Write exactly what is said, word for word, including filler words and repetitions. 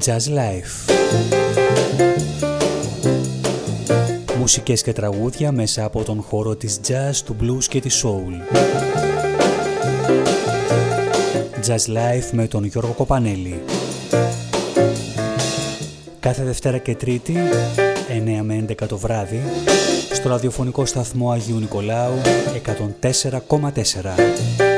Jazz Life. Μουσικές και τραγούδια μέσα από τον χώρο της jazz, του blues και της soul. Jazz Life με τον Γιώργο Κοπανέλη. Κάθε Δευτέρα και Τρίτη, εννέα με έντεκα το βράδυ, στο ραδιοφωνικό σταθμό Αγίου Νικολάου εκατόν τέσσερα κόμμα τέσσερα.